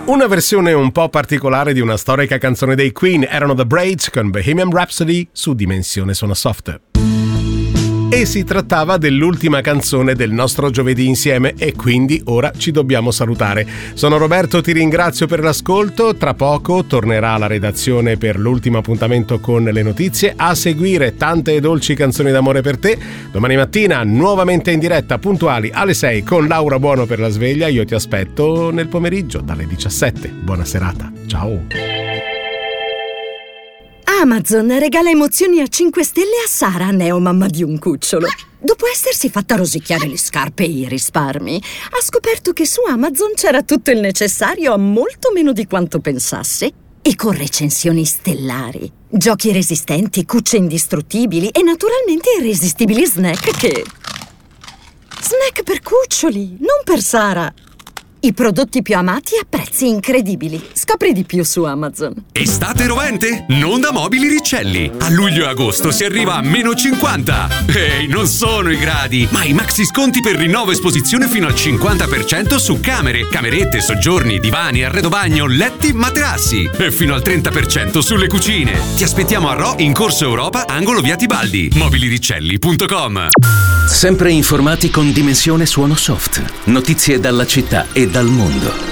Una versione un po' particolare di una storica canzone dei Queen erano The Braids con Bohemian Rhapsody su Dimensione Suono Soft. E si trattava dell'ultima canzone del nostro giovedì insieme e quindi ora ci dobbiamo salutare. Sono Roberto, ti ringrazio per l'ascolto. Tra poco tornerà la redazione per l'ultimo appuntamento con le notizie. A seguire tante e dolci canzoni d'amore per te. Domani mattina nuovamente in diretta puntuali alle 6 con Laura Buono per la sveglia. Io ti aspetto nel pomeriggio dalle 17. Buona serata. Ciao. Amazon regala emozioni a 5 stelle a Sara, neomamma di un cucciolo. Dopo essersi fatta rosicchiare le scarpe e i risparmi, ha scoperto che su Amazon c'era tutto il necessario a molto meno di quanto pensasse e con recensioni stellari, giochi resistenti, cucce indistruttibili e naturalmente irresistibili snack che... Snack per cuccioli, non per Sara! I prodotti più amati a prezzi incredibili. Scopri di più su Amazon. Estate rovente? Non da Mobili Riccelli. A luglio e agosto si arriva a -50. Ehi, non sono i gradi, ma i maxi sconti per rinnovo esposizione fino al 50% su camere, camerette, soggiorni, divani, arredo bagno, letti, materassi. E fino al 30% sulle cucine. Ti aspettiamo a Rho in Corso Europa, angolo via Tibaldi. Mobiliriccelli.com. Sempre informati con Dimensione Suono Soft. Notizie dalla città e dal mondo.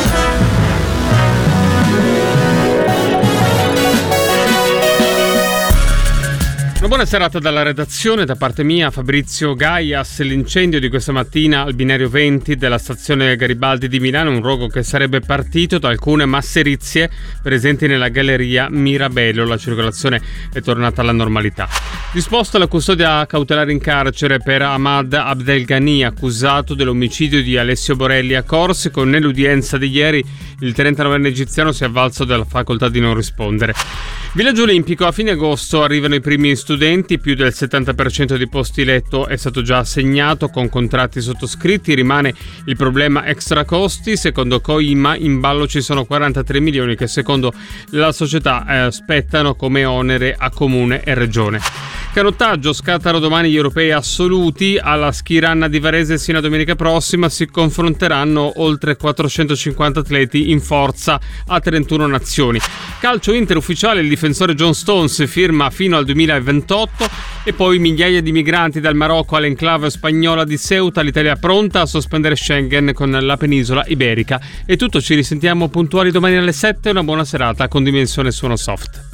Una buona serata dalla redazione, da parte mia Fabrizio Gaias. L'incendio di questa mattina al binario 20 della stazione Garibaldi di Milano, un rogo che sarebbe partito da alcune masserizie presenti nella galleria Mirabello. La circolazione è tornata alla normalità. Disposta la custodia cautelare in carcere per Ahmad Abdelghani, accusato dell'omicidio di Alessio Borelli a Corsico. Nell'udienza di ieri il 39enne egiziano si è avvalso della facoltà di non rispondere. Villaggio Olimpico, a fine agosto arrivano i primi studenti, più del 70% di posti letto è stato già assegnato con contratti sottoscritti, rimane il problema extra costi. Secondo Coima in ballo ci sono 43 milioni che secondo la società spettano come onere a comune e regione. Canottaggio, scattano domani gli europei assoluti, alla ski run di Varese sino a domenica prossima si confronteranno oltre 450 atleti in forza a 31 nazioni. Calcio interufficiale, il difensore John Stones firma fino al 2028 e poi migliaia di migranti dal Marocco all'enclave spagnola di Ceuta, l'Italia pronta a sospendere Schengen con la penisola iberica. E tutto, ci risentiamo puntuali domani alle 7, una buona serata con Dimensione Suono Soft.